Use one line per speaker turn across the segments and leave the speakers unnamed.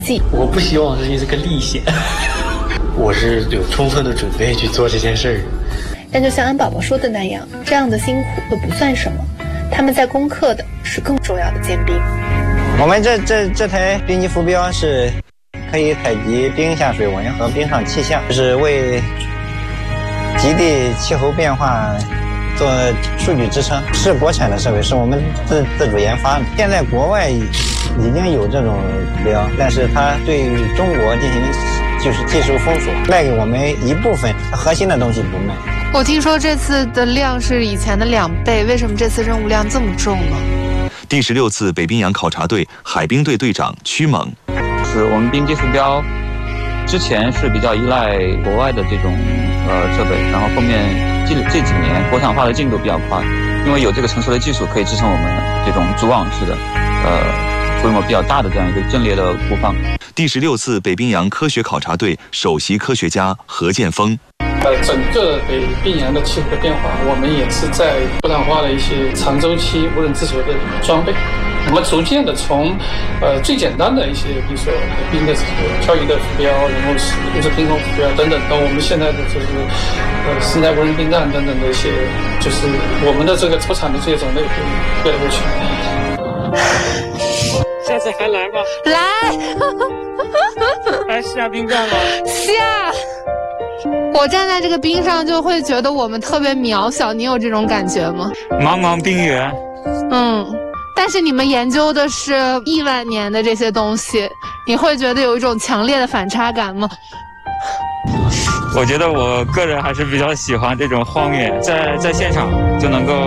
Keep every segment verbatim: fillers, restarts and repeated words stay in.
我不希望这是个历险，我是有充分的准备去做这件事儿。
但就像安宝宝说的那样，这样的辛苦都不算什么，他们在攻克的是更重要的坚冰。
我们这这这台冰级浮标是可以采集冰下水温和冰上气象，就是为极地气候变化做数据支撑，是国产的设备，是我们自自主研发的。现在国外已经有这种标，但是它对中国进行就是技术封锁，卖给我们一部分，核心的东西不卖。
我听说这次的量是以前的两倍，为什么这次任务量这么重呢？
第十六次北冰洋考察队海兵队队长曲猛，
是我们冰级浮标之前是比较依赖国外的这种呃设备，然后后面这这几年国产化的进度比较快，因为有这个成熟的技术可以支撑我们这种组网式的呃规模比较大的这样一个阵列的布放。
第十六次北冰洋科学考察队首席科学家何建峰。
呃，整个北冰洋的气候的变化，我们也是在国产化的一些长周期无人制球的装备。我们逐渐的从呃最简单的一些，比如说海冰的这个漂移的浮标，然后是物质平衡浮标等等，到我们现在的就是呃室内无人冰站等等的一些，就是我们的这个出产的这些种类会越来越全面。
下次还来吗？
来，
来下冰站吗？
下。我站在这个冰上就会觉得我们特别渺小，你有这种感觉吗？
茫茫冰原。
嗯，但是你们研究的是亿万年的这些东西，你会觉得有一种强烈的反差感吗？
我觉得我个人还是比较喜欢这种荒原，在在现场就能够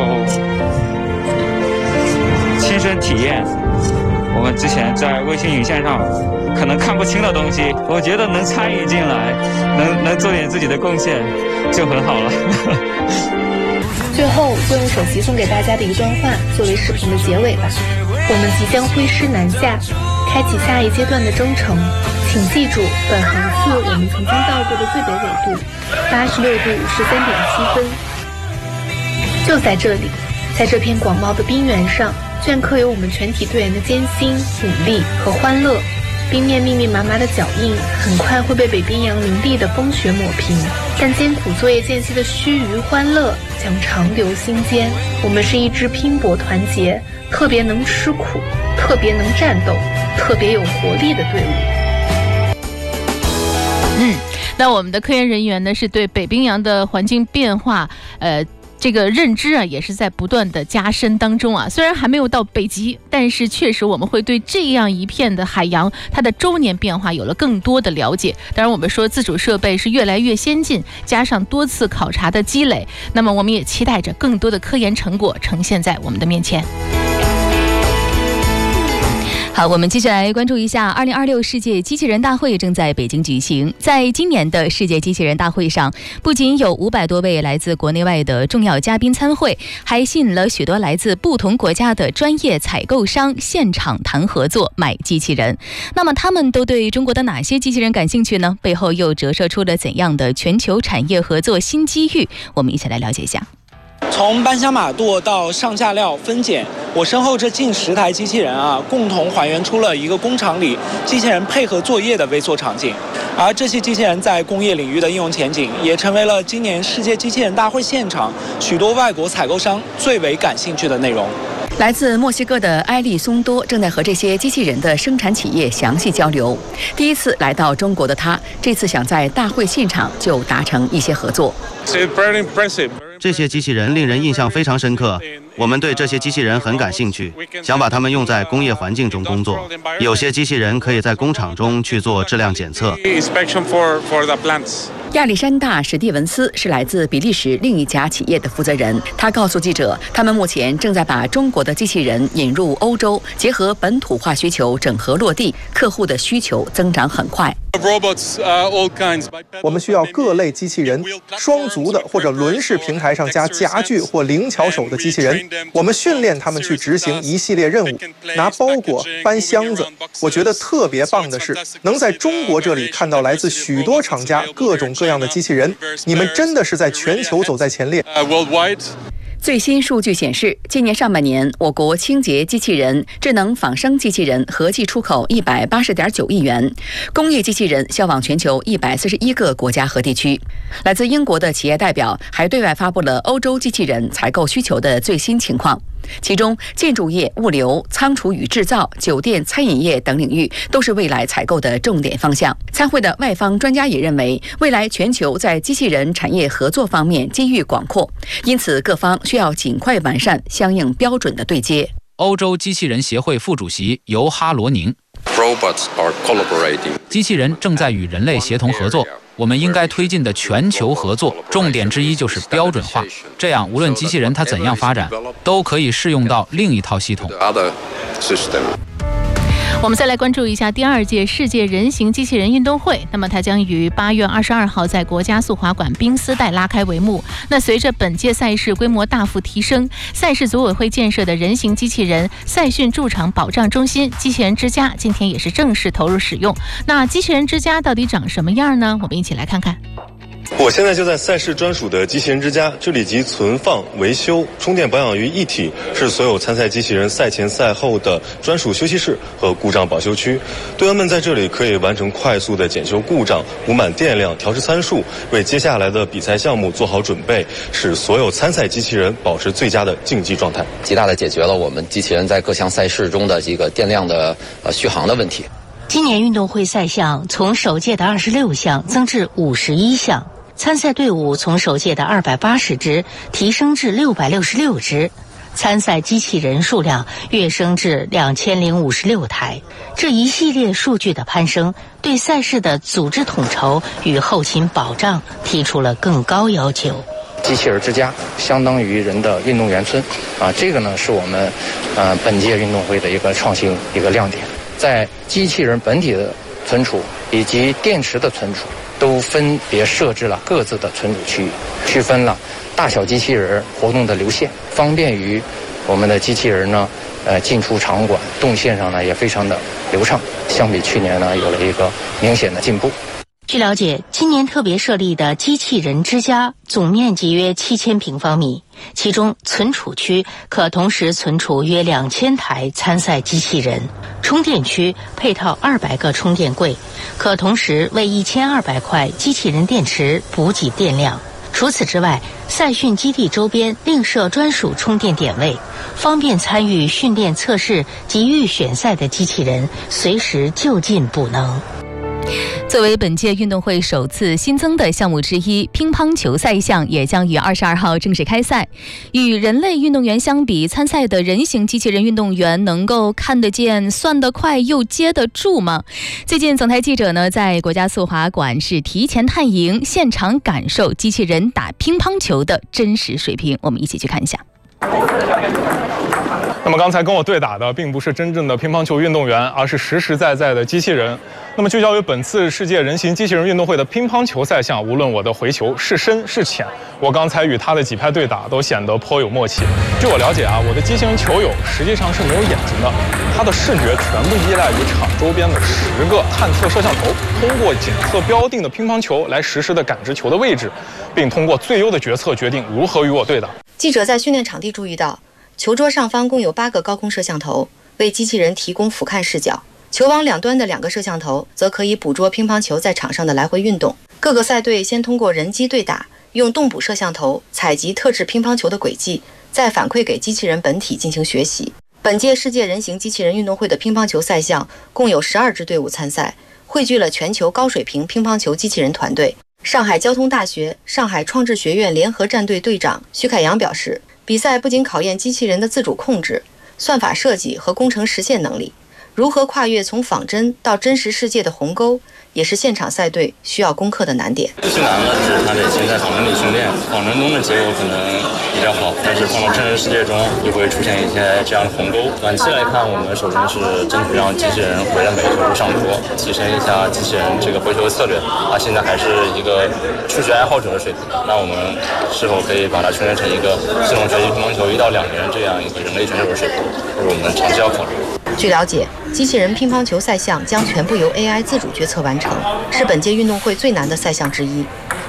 亲身体验我们之前在卫星影像上可能看不清的东西，我觉得能参与进来，能能做点自己的贡献就很好了。
最后就用首席送给大家的一段话作为视频的结尾吧。我们即将挥师南下，开启下一阶段的征程。请记住，本航次我们曾经到过的最北纬度八十六度五十三点七分。就在这里，在这片广袤的冰原上，镌刻有我们全体队员的艰辛、努力和欢乐。冰面密密麻麻的脚印很快会被北冰洋林地的风雪抹平，但艰苦作业间隙的须臾欢乐将长留心间。我们是一支拼搏团结、特别能吃苦、特别能战斗、特别有活力的队伍。
嗯，那我们的科研人员呢，是对北冰洋的环境变化，呃。这个认知啊，也是在不断的加深当中啊。虽然还没有到北极，但是确实我们会对这样一片的海洋，它的周年变化有了更多的了解。当然，我们说自主设备是越来越先进，加上多次考察的积累，那么我们也期待着更多的科研成果呈现在我们的面前。
好，我们接下来关注一下二零二六世界机器人大会正在北京举行。在今年的世界机器人大会上，不仅有五百多位来自国内外的重要嘉宾参会，还吸引了许多来自不同国家的专业采购商现场谈合作买机器人。那么他们都对中国的哪些机器人感兴趣呢？背后又折射出了怎样的全球产业合作新机遇？我们一起来了解一下。
从搬箱马垛到上架料分拣，我身后这近十台机器人啊，共同还原出了一个工厂里机器人配合作业的微缩场景。而这些机器人在工业领域的应用前景，也成为了今年世界机器人大会现场许多外国采购商最为感兴趣的内容。
来自墨西哥的埃利松多正在和这些机器人的生产企业详细交流。第一次来到中国的他，这次想在大会现场就达成一些合作。
这些机器人令人印象非常深刻，我们对这些机器人很感兴趣，想把它们用在工业环境中工作。有些机器人可以在工厂中去做质量检测。
亚历山大·史蒂文斯是来自比利时另一家企业的负责人，他告诉记者，他们目前正在把中国的机器人引入欧洲，结合本土化需求整合落地，客户的需求增长很快。
我们需要各类机器人，双足的或者轮式平台上加夹具或灵巧手的机器人，我们训练他们去执行一系列任务，拿包裹、搬箱子。我觉得特别棒的是，能在中国这里看到来自许多厂家各种各样的机器人，你们真的是在全球走在前列。
最新数据显示，今年上半年，我国清洁机器人、智能仿生机器人合计出口一百八十点九亿元，工业机器人销往全球一百四十一个国家和地区。来自英国的企业代表还对外发布了欧洲机器人采购需求的最新情况。其中，建筑业、物流、仓储与制造、酒店、餐饮业等领域都是未来采购的重点方向。参会的外方专家也认为，未来全球在机器人产业合作方面机遇广阔，因此各方需要尽快完善相应标准的对接。
欧洲机器人协会副主席尤哈罗宁，机器人正在与人类协同合作。我们应该推进的全球合作重点之一就是标准化，这样无论机器人它怎样发展，都可以适用到另一套系统。
我们再来关注一下第二届世界人形机器人运动会，那么它将于八月二十二号在国家速滑馆冰丝带拉开帷幕。那随着本届赛事规模大幅提升，赛事组委会建设的人形机器人赛训驻场保障中心机器人之家今天也是正式投入使用。那机器人之家到底长什么样呢？我们一起来看看。
我现在就在赛事专属的机器人之家，这里集存放、维修、充电保养于一体，是所有参赛机器人赛前赛后的专属休息室和故障保修区。队员们在这里可以完成快速的检修故障、补满电量、调试参数，为接下来的比赛项目做好准备，使所有参赛机器人保持最佳的竞技状态，
极大的解决了我们机器人在各项赛事中的这个电量的呃续航的问题。
今年运动会赛项从首届的二十六项增至五十一项。参赛队伍从首届的二百八十支提升至六百六十六支，参赛机器人数量跃升至两千零五十六台。这一系列数据的攀升，对赛事的组织统筹与后勤保障提出了更高要求。
机器人之家相当于人的运动员村啊，这个呢是我们呃本届运动会的一个创新一个亮点，在机器人本体的存储以及电池的存储都分别设置了各自的存储区域，区分了大小机器人活动的流线，方便于我们的机器人呢，呃进出场馆，动线上呢也非常的流畅。相比去年呢，有了一个明显的进步。
据了解，今年特别设立的机器人之家总面积约七千平方米，其中存储区可同时存储约两千台参赛机器人，充电区配套二百个充电柜，可同时为一千二百块机器人电池补给电量。除此之外，赛训基地周边另设专属充电点位，方便参与训练测试及预选赛的机器人随时就近补能。
作为本届运动会首次新增的项目之一，乒乓球赛项也将于二十二号正式开赛。与人类运动员相比，参赛的人形机器人运动员能够看得见、算得快又接得住吗？最近总台记者呢在国家速滑馆是提前探营，现场感受机器人打乒乓球的真实水平。我们一起去看一下。
那么刚才跟我对打的并不是真正的乒乓球运动员，而是实实在在的机器人。那么聚焦于本次世界人形机器人运动会的乒乓球赛项，无论我的回球是深是浅，我刚才与他的几拍对打都显得颇有默契。据我了解啊，我的机器人球友实际上是没有眼睛的，他的视觉全部依赖于场周边的十个探测摄像头，通过检测标定的乒乓球来实时的感知球的位置，并通过最优的决策决定如何与我对打。
记者在训练场地注意到，球桌上方共有八个高空摄像头，为机器人提供俯瞰视角。球网两端的两个摄像头则可以捕捉乒乓球在场上的来回运动。各个赛队先通过人机对打，用动捕摄像头采集特制乒乓球的轨迹，再反馈给机器人本体进行学习。本届世界人形机器人运动会的乒乓球赛项共有十二支队伍参赛，汇聚了全球高水平乒乓球机器人团队。上海交通大学上海创智学院联合战队队长徐凯阳表示，比赛不仅考验机器人的自主控制、算法设计和工程实现能力，如何跨越从仿真到真实世界的鸿沟，也是现场赛队需要攻克的难点。
最难的是它得先在仿真里训练，仿真中的结果可能比较好，但是放到真实世界中就会出现一些这样的鸿沟。短期来看，我们首先是争取让机器人回来每个球上桌，提升一下机器人这个回球策略。它现在还是一个初学爱好者的水平，那我们是否可以把它训练成一个系统学习乒乓球一到两年这样一个人类选手的水平，这是我们长期要考虑。
据了解，机器人乒乓球赛项将全部由 A I 自主决策完成，是本届运动会最难的赛项之一。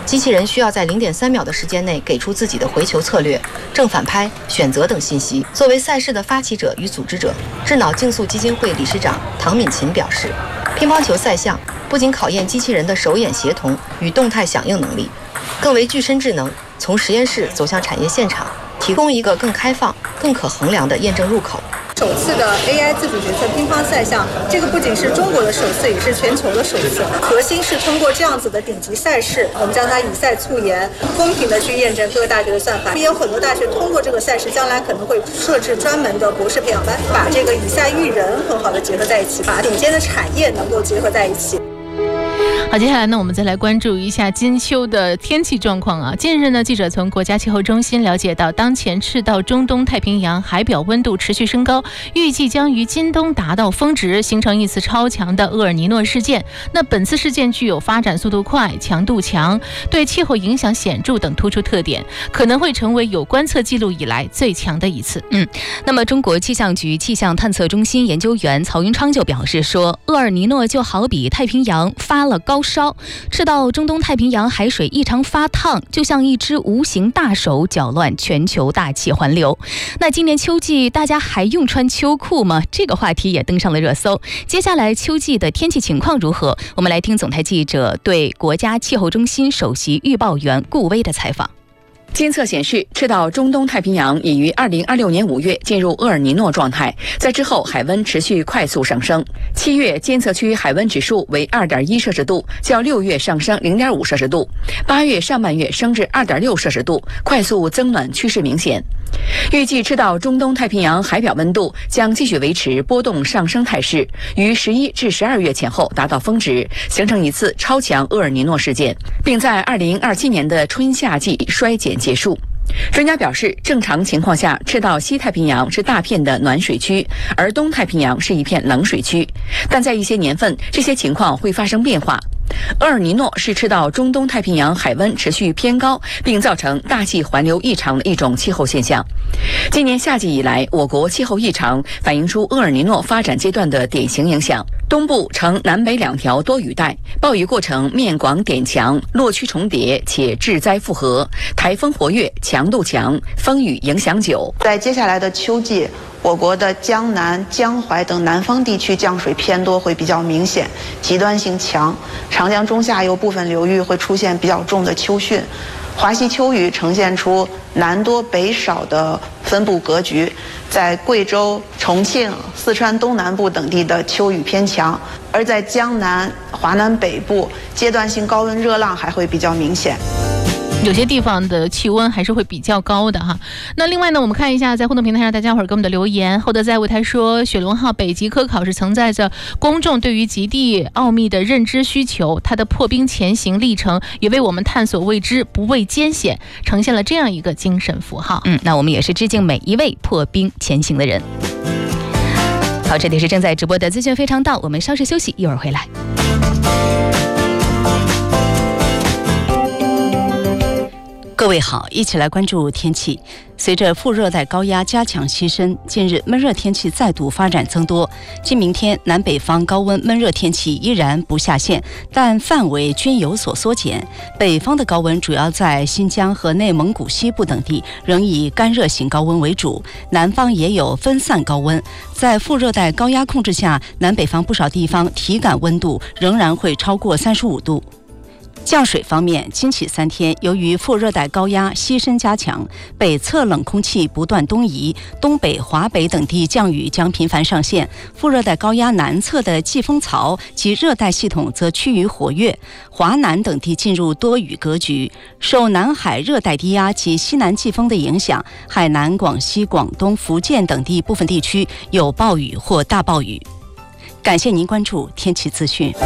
机器人需要在零点三秒的时间内给出自己的回球策略、正反拍、选择等信息。作为赛事的发起者与组织者，智脑竞速基金会理事长唐敏琴表示，乒乓球赛项不仅考验机器人的手眼协同与动态响应能力，更为具身智能从实验室走向产业现场提供一个更开放、更可衡量的验证入口。
首次的 A I 自主决策乒乓赛项，这个不仅是中国的首次，也是全球的首次。核心是通过这样子的顶级赛事，我们将它以赛促研，公平的去验证各个大学的算法。也有很多大学通过这个赛事，将来可能会设置专门的博士培养班，把这个以赛育人很好的结合在一起，把顶尖的产业能够结合在一起。
好，接下来呢，我们再来关注一下金秋的天气状况啊。近日呢，记者从国家气候中心了解到，当前赤道中东太平洋海表温度持续升高，预计将于今冬达到峰值，形成一次超强的厄尔尼诺事件。那本次事件具有发展速度快、强度强、对气候影响显著等突出特点，可能会成为有观测记录以来最强的一次。
嗯，那么中国气象局气象探测中心研究员曹云昌就表示说，厄尔尼诺就好比太平洋发了高烧，赤道中东太平洋海水异常发烫，就像一只无形大手搅乱全球大气环流。那今年秋季大家还用穿秋裤吗？这个话题也登上了热搜。接下来秋季的天气情况如何？我们来听总台记者对国家气候中心首席预报员顾威的采访。
监测显示，赤道中东太平洋已于二零二六年五月进入厄尔尼诺状态，在之后海温持续快速上升。七月监测区海温指数为二点一摄氏度，较六月上升零点五摄氏度。八月上半月升至二点六摄氏度，快速增暖趋势明显。预计赤道中东太平洋海表温度将继续维持波动上升态势，于十一至十二月前后达到峰值，形成一次超强厄尔尼诺事件，并在二零二七年的春夏季衰减结束。专家表示，正常情况下，赤道西太平洋是大片的暖水区，而东太平洋是一片冷水区。但在一些年份，这些情况会发生变化。厄尔尼诺是赤道中东太平洋海温持续偏高，并造成大气环流异常的一种气候现象。今年夏季以来，我国气候异常反映出厄尔尼诺发展阶段的典型影响。东部呈南北两条多雨带，暴雨过程面广点强，落区重叠且致灾复合，台风活跃，强度强，风雨影响久。
在接下来的秋季，我国的江南、江淮等南方地区降水偏多会比较明显，极端性强。长江中下游部分流域会出现比较重的秋汛，华西秋雨呈现出南多北少的分布格局，在贵州、重庆、四川东南部等地的秋雨偏强，而在江南、华南北部，阶段性高温热浪还会比较明显。
有些地方的气温还是会比较高的哈。那另外呢，我们看一下在互动平台上大家伙儿给我们的留言。厚德在为他说，雪龙号北极科考是承载着公众对于极地奥秘的认知需求，它的破冰前行历程也为我们探索未知，不畏艰险，呈现了这样一个精神符号。
嗯，那我们也是致敬每一位破冰前行的人。好，这里是正在直播的资讯非常道，我们稍事休息，一会儿回来。
各位好，一起来关注天气。随着副热带高压加强西伸，近日闷热天气再度发展增多。今明天南北方高温闷热天气依然不下线，但范围均有所缩减。北方的高温主要在新疆和内蒙古西部等地，仍以干热型高温为主，南方也有分散高温。在副热带高压控制下，南北方不少地方体感温度仍然会超过三十五度。降水方面，今起三天，由于副热带高压西伸加强，北侧冷空气不断东移，东北、华北等地降雨将频繁上现。副热带高压南侧的季风槽及热带系统则趋于活跃，华南等地进入多雨格局。受南海热带低压及西南季风的影响，海南、广西、广东、福建等地部分地区有暴雨或大暴雨。感谢您关注天气资讯。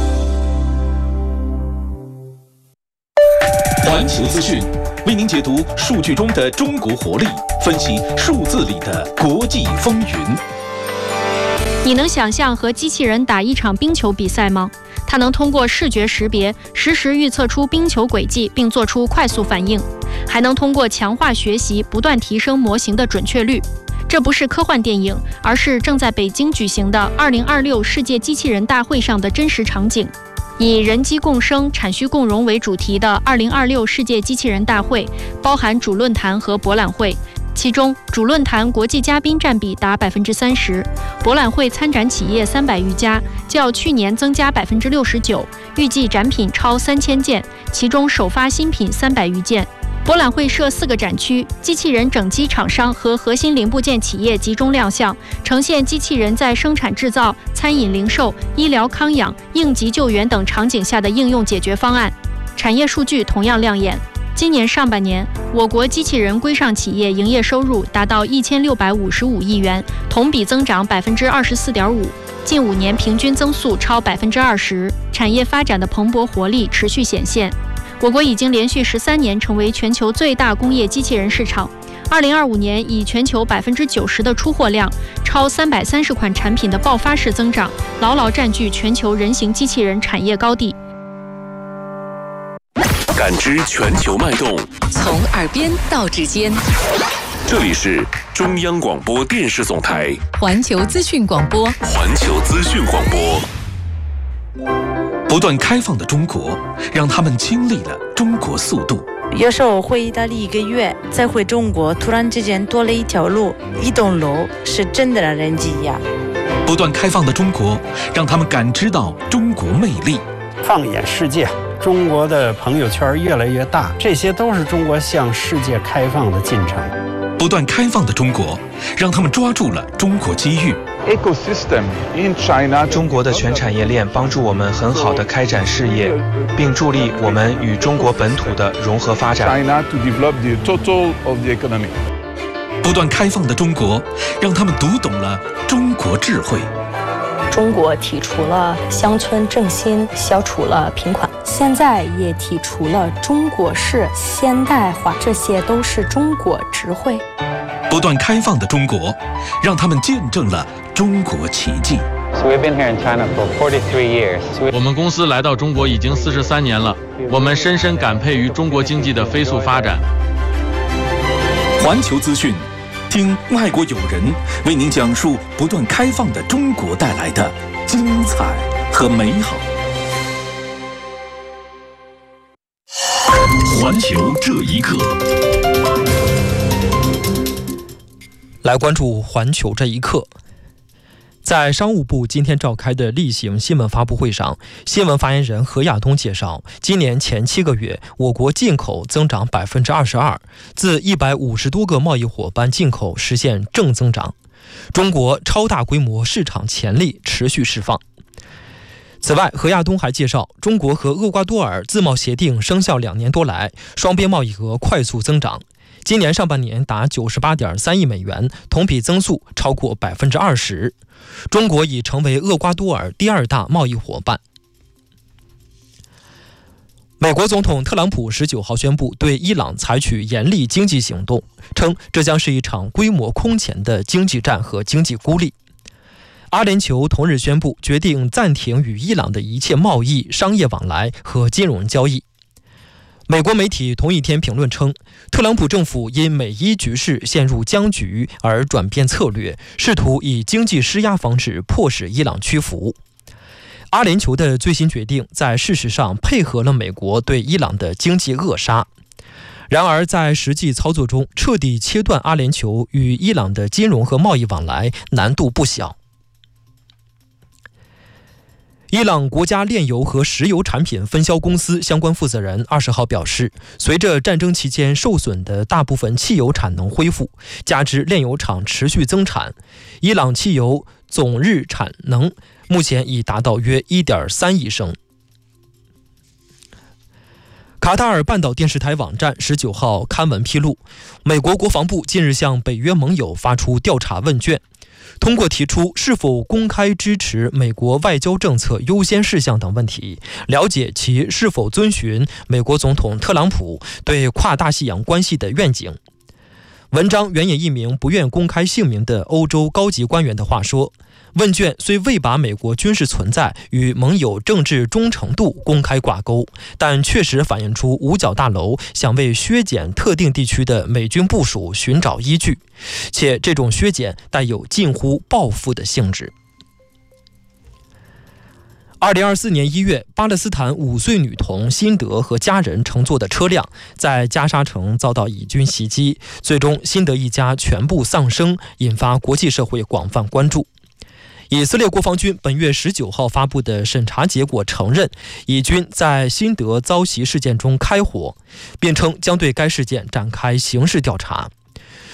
环球资讯为您解读数据中的中国活力，分析数字里的国际风云。
你能想象和机器人打一场冰球比赛吗？它能通过视觉识别，实时预测出冰球轨迹，并做出快速反应，还能通过强化学习，不断提升模型的准确率。这不是科幻电影，而是正在北京举行的二零二六世界机器人大会上的真实场景。 以人机共生、产需共融为主题的二零二六世界机器人大会，包含主论坛和博览会。其中，主论坛国际嘉宾占比达百分之三十，博览会参展企业三百余家，较去年增加百分之六十九，预计展品超三千件，其中首发新品三百余件。博览会设四个展区，机器人整机厂商和核心零部件企业集中亮相，呈现机器人在生产制造、餐饮零售、医疗康养、应急救援等场景下的应用解决方案。产业数据同样亮眼。今年上半年，我国机器人规上企业营业收入达到一千六百五十五亿元，同比增长百分之二十四点五，近五年平均增速超百分之二十，产业发展的蓬勃活力持续显现。我国已经连续十三年成为全球最大工业机器人市场。二零二五年以全球百分之九十的出货量、超三百三十款产品的爆发式增长，牢牢占据全球人形机器人产业高地。
感知全球脉动，
从耳边到指尖。
这里是中央广播电视总台
环球资讯广播。
环球资讯广播。不断开放的中国，让他们经历了中国速度。
有时候回意大利一个月，再回中国，突然之间多了一条路，一栋楼，是真的让人惊讶。
不断开放的中国，让他们感知到中国魅力。
放眼世界，中国的朋友圈越来越大，这些都是中国向世界开放的进程。
不断开放的中国，让他们抓住了中国机遇。
中国的全产业链帮助我们很好地开展事业，并助力我们与中国本土的融合发展。
不断开放的中国，让他们读懂了中国智慧。
中国提出了乡村振兴，消除了贫困，现在也提出了中国式现代化，这些都是中国智慧。
不断开放的中国，让他们见证了中国奇迹。
我们公司来到中国已经四十三年了，我们深深感佩于中国经济的飞速发展。
环球资讯，听外国友人为您讲述不断开放的中国带来的精彩和美好。环球这一刻，
来关注环球这一刻。在商务部今天召开的例行新闻发布会上，新闻发言人何亚东介绍，今年前七个月，我国进口增长百分之二十二，自一百五十多个贸易伙伴进口实现正增长。中国超大规模市场潜力持续释放。此外，何亚东还介绍，中国和厄瓜多尔自贸协定生效两年多来，双边贸易额快速增长。今年上半年达九十八点三亿美元，同比增速超过百分之二十。中国已成为厄瓜多尔第二大贸易伙伴。美国总统特朗普十九号宣布对伊朗采取严厉经济行动，称这将是一场规模空前的经济战和经济孤立。阿联酋同日宣布决定暂停与伊朗的一切贸易、商业往来和金融交易。美国媒体同一天评论称，特朗普政府因美伊局势陷入僵局而转变策略，试图以经济施压方式迫使伊朗屈服。阿联酋的最新决定在事实上配合了美国对伊朗的经济扼杀，然而在实际操作中，彻底切断阿联酋与伊朗的金融和贸易往来难度不小。伊朗国家炼油和石油产品分销公司相关负责人二十号表示，随着战争期间受损的大部分汽油产能恢复，加之炼油厂持续增产，伊朗汽油总日产能目前已达到约 一点三亿升。卡塔尔半岛电视台网站十九号刊文披露，美国国防部近日向北约盟友发出调查问卷，通过提出是否公开支持美国外交政策优先事项等问题，了解其是否遵循美国总统特朗普对跨大西洋关系的愿景。文章援引一名不愿公开姓名的欧洲高级官员的话说，问卷虽未把美国军事存在与盟友政治忠诚度公开挂钩，但确实反映出五角大楼想为削减特定地区的美军部署寻找依据，且这种削减带有近乎报复的性质。 二零二四年一月，巴勒斯坦五岁女童辛德和家人乘坐的车辆在加沙城遭到以军袭击，最终辛德一家全部丧生，引发国际社会广泛关注。以色列国防军本月十九号发布的审查结果承认，以军在辛德遭袭事件中开火，并称将对该事件展开刑事调查。